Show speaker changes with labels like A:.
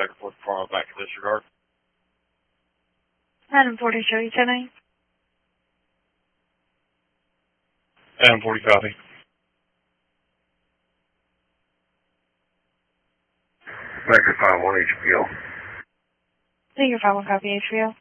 A: back and forth before I back to disregard.
B: Adam 40, show you 10-8.
A: Adam 40, copy.
C: Vector 5-1 HBO.
B: Figure 5-1, copy HBO.